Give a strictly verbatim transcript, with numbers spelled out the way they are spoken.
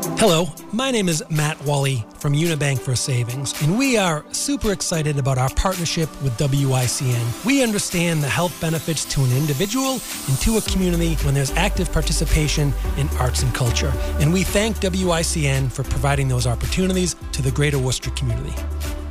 Hello, my name is Matt Wally from Unibank for Savings, and we are super excited about our partnership with W I C N. We understand the health benefits to an individual and to a community when there's active participation in arts and culture, and we thank W I C N for providing those opportunities to the greater Worcester community.